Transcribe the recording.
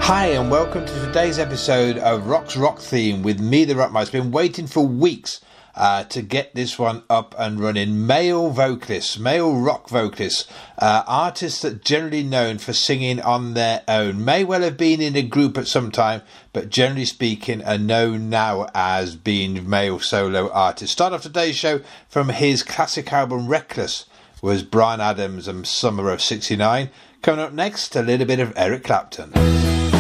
Hi and welcome to today's episode of Rock's Rock Theme with me, the Rockmeister. Been waiting for weeks to get this one up and running. Male vocalists, male rock vocalists, artists that generally known for singing on their own, may well have been in a group at some time, but generally speaking are known now as being male solo artists. Start off today's show from his classic album Reckless was Bryan Adams and Summer of '69. Coming up next, a little bit of Eric Clapton.